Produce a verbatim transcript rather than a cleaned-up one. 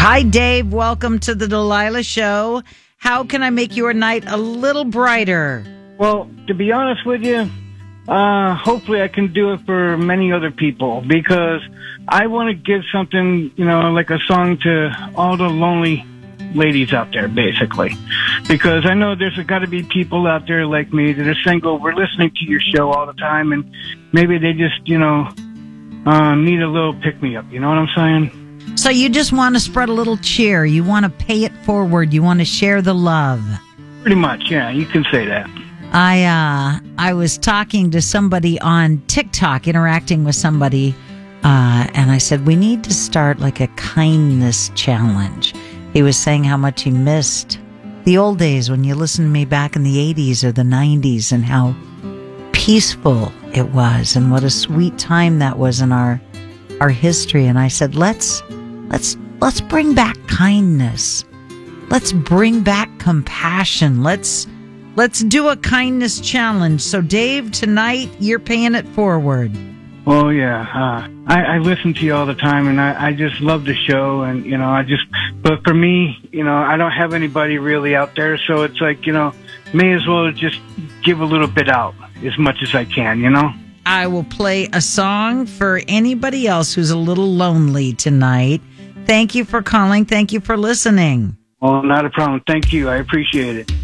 Hi, Dave. Welcome to the Delilah Show. How can I make your night a little brighter? Well, to be honest with you, uh, hopefully I can do it for many other people, because I want to give something, you know, like a song to all the lonely ladies out there, basically. Because I know there's got to be people out there like me that are single. We're listening to your show all the time, and maybe they just, you know, uh, need a little pick-me-up. You know what I'm saying? So you just want to spread a little cheer. You want to pay it forward. You want to share the love. Pretty much, yeah. You can say that. I uh, I was talking to somebody on TikTok, interacting with somebody, uh, and I said, we need to start like a kindness challenge. He was saying how much he missed the old days when you listened to me back in the eighties or the nineties, and how peaceful it was and what a sweet time that was in our our history. And I said, let's let's let's bring back kindness. Let's bring back compassion. Let's let's do a kindness challenge. So Dave, tonight you're paying it forward. Oh yeah, uh, I, I listen to you all the time, and I, I just love the show. And you know, I just, but for me, you know, I don't have anybody really out there, so it's like, you know, may as well just give a little bit out as much as I can, you know. I will play a song for anybody else who's a little lonely tonight. Thank you for calling. Thank you for listening. Well, not a problem. Thank you. I appreciate it.